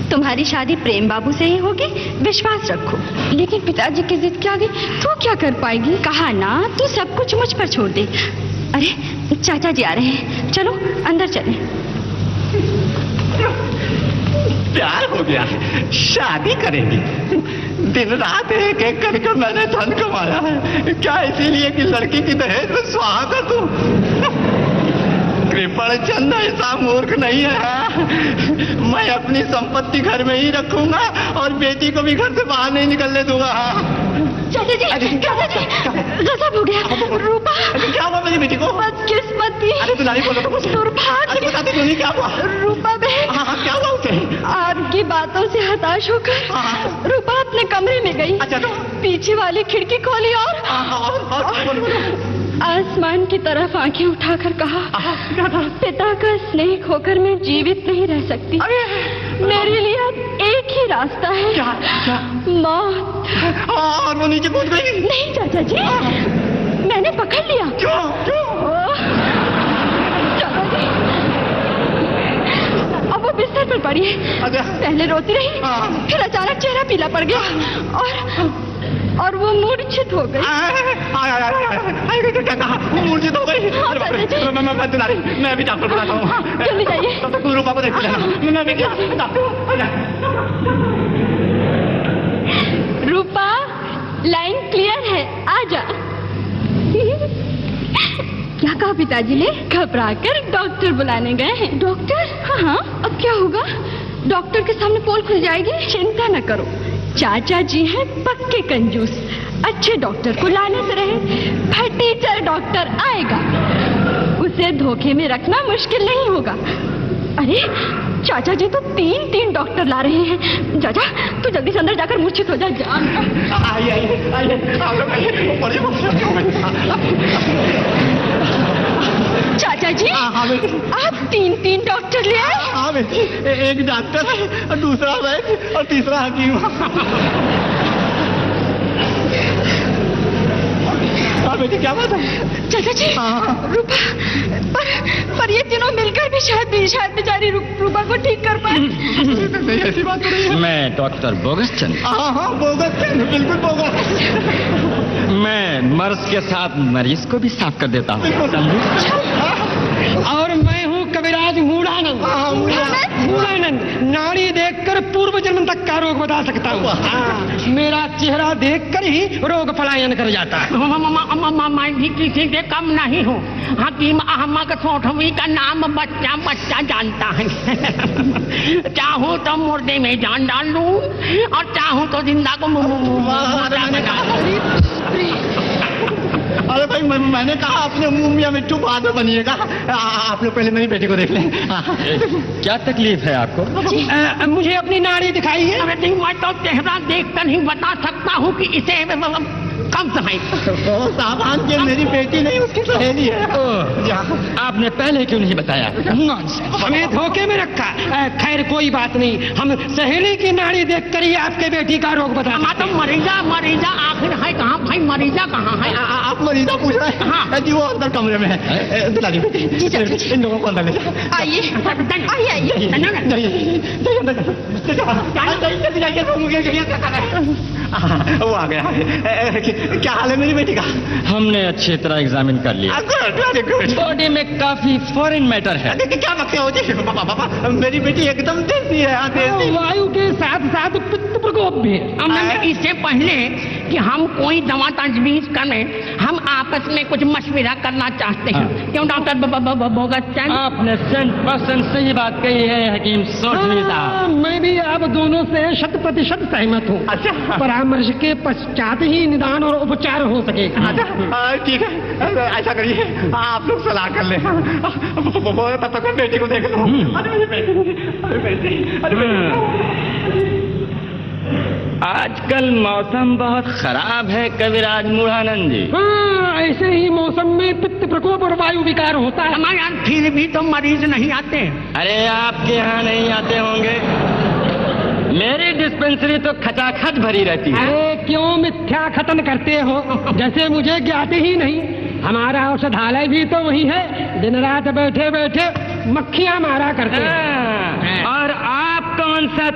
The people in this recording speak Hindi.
तुम्हारी शादी प्रेम बाबू से ही होगी, विश्वास रखो। लेकिन पिताजी की जिद के आगे तू क्या कर पाएगी? कहा ना, तू सब कुछ मुझ पर छोड़ दे। अरे चाचा जी आ रहे हैं, चलो अंदर चलें। प्यार हो गया, शादी करेंगे। दिन रात एक एक करके मैंने धन कमाया है, क्या इसीलिए कि लड़की की दहेज में सुहागा तू? कृपण चंद ऐसा मूर्ख नहीं है। मैं अपनी संपत्ति घर में ही रखूंगा और बेटी को भी घर से बाहर नहीं निकलने दूंगा। चाचा जी, गजब हो गया। रूपा, क्या हुआ मेरी बेटी को? बदकिस्मती। अरे तू नहीं बोलो तो कुछ। दुर्भाग्य। बताती तू नहीं, क्या हुआ? रूपा बहन। हाँ, क्या हुआ उसे? आपकी बातों से हताश होकर रूपा अपने कमरे में गई। अच्छा, तो पीछे वाली खिड़की खोली और आसमान की तरफ आंखें उठाकर कहा, पिता का स्नेह खोकर मैं जीवित नहीं रह सकती। मेरे लिए अब एक ही रास्ता है, क्या? मौत। और वो नीचे कूद गई? नहीं चाचा जी, मैंने पकड़ लिया। क्यों? चलो जी, अब वो बिस्तर पर पड़ी है। पहले रोती रही, फिर अचानक चेहरा पीला पड़ गया और वो मूर्छित हो गई। क्या कहा? मूर्छित हो गई? मैं भी डॉक्टर बुलाता हूँ। जल्दी जाइए। तब तक तू रूपा को देख लेना। मैं भी क्या? रूपा, लाइन क्लियर है, आजा। क्या कहा पिताजी ने? घबराकर डॉक्टर बुलाने गए हैं। डॉक्टर? हाँ, अब क्या होगा? डॉक्टर के सामने पोल खुल जाएगी? चिंता न करो, चाचा जी हैं पक्के कंजूस। अच्छे डॉक्टर को लाने से रहे, फटीचर डॉक्टर आएगा, उसे धोखे में रखना मुश्किल नहीं होगा। अरे चाचा जी तो तीन डॉक्टर ला रहे हैं। जा तू जल्दी से अंदर जाकर मूर्छित हो जा। चाचा जी, आप तीन डॉक्टर ले आए? हाँ बेटी, एक डॉक्टर है, दूसरा वैद्य और तीसरा हकीम। हाँ बेटी, क्या बात है? चाचा जी, रूपा, पर ये तीनों मिलकर भी शायद बेचारी रूपा को ठीक कर पाए। नहीं, ऐसी बात नहीं है। मैं डॉक्टर बोगस चंद। हाँ, बोगस चंद, बिल्कुल बोगस। मैं मर्ज के साथ मरीज को भी साफ कर देता हूँ। और मैं हूँ कविराज मूढ़ानंद। मूढ़ानंद नाड़ी देखकर पूर्व जन्म तक का रोग बता सकता हूँ। मेरा चेहरा देखकर ही रोग पलायन कर जाता है। मैं भी किसी से कम नहीं हूँ। हकीम अहमद सोठवी का नाम बच्चा जानता है। चाहूँ तो मुर्दे में जान डाल दूँ और चाहूँ तो जिंदा को मुर्दा में डाल दूँ। अरे भाई, मैंने कहा अपने मुंह में मिट्टू बाद में बनिएगा। आप लोग पहले मेरी बेटी को देख लें। क्या तकलीफ है आपको? मुझे अपनी नाड़ी दिखाई है। मैं तो चेहरा देखकर नहीं बता सकता हूँ कि इसे कब है। सामान के मेरी बेटी नहीं, उसकी सहेली है। आपने पहले क्यों नहीं बताया? हमें धोखे में रखा। खैर कोई बात नहीं, हम सहेली की नाड़ी देखकर ही आपके बेटी का रोग बता। तो मरीजा आखिर है कहाँ भाई? मरीजा कहाँ है? आप मरीजा पूछ रहे हैं? हाँ जी, वो अंदर कमरे में है। दुलारी बेटी, इन लोगों को अंदर ले जाओ। आइए। वो आ गया। क्या हाल है मेरी बेटी का? हमने अच्छी तरह एग्जामिन कर लिया। बॉडी में काफी फॉरेन मैटर है। क्या बकते हो जी? पापा, मेरी बेटी एकदम देसी है। वायु के साथ साथ पित्त प्रकोप भी है। इससे पहले कि हम कोई दवा तजवीज करें, हम आपस में कुछ मशविरा करना चाहते हैं। क्यों डॉक्टर बोगस चंद? आपने 100% सही बात कही है हकीम सोठवी साहब। मैं भी आप दोनों से 100% सहमत हूँ। अच्छा, परामर्श के पश्चात ही निदान और उपचार हो सकेगा। अच्छा, ठीक है, ऐसा करिए, आप लोग सलाह कर ले। तब तक मैं बेटी को देख लूँ। आजकल मौसम बहुत खराब है कविराज मूढ़ानंद जी। हाँ, ऐसे ही मौसम में पित्त प्रकोप और वायु विकार होता है। यार फिर भी तो मरीज नहीं आते। अरे आपके यहाँ नहीं आते होंगे, मेरी डिस्पेंसरी तो खचाखच भरी रहती है। अरे क्यों मिथ्या खतन करते हो, जैसे मुझे ज्ञात ही नहीं। हमारा औषधालय भी तो वही है, दिन रात बैठे बैठे मक्खियां मारा करते हैं। और आप कौन सा